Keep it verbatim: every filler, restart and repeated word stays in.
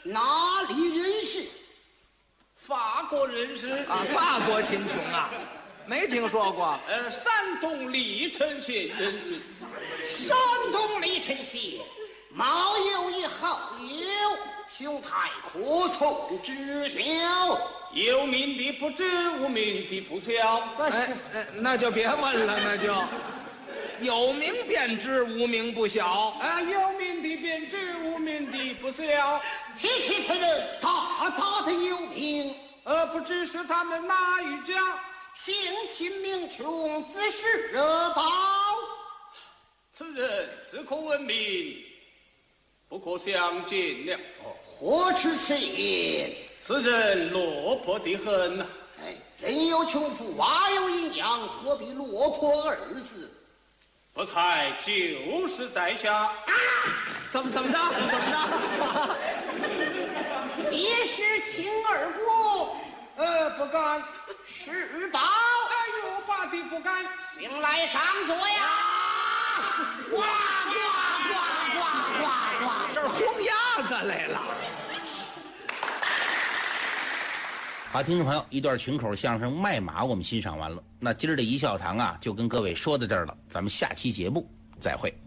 哪里人士？ 法国人士啊，法国秦琼啊，没听说过。 呃，山东历城县人士。 山东历城县貌有一好友，兄台何从知晓？ 有名的不知，无名的不晓。 哎，那那就别问了，那就有名便知，无名不晓。 啊，有名的便知，无名的不晓。 提起此人，大大的有名， 呃，不知是他们哪一家？ 性情名穷，自是热宝。 此人只可闻名，不可相见了。 何出此言？ 此人落魄得很呐、啊。 哎，人有穷富，娃有营养，何必落魄二字？ 不才就是在下。啊！ 怎么怎么着？怎么着？ 别是秦二国， 呃，不敢。 是宝。 哎呦，法的不敢。 请来上座呀！呱呱呱呱呱呱！ 这儿轰鸭子来了。 好，听众朋友，一段群口相声《卖马》我们欣赏完了。那今儿的一笑堂啊，就跟各位说到这儿了。咱们下期节目再会。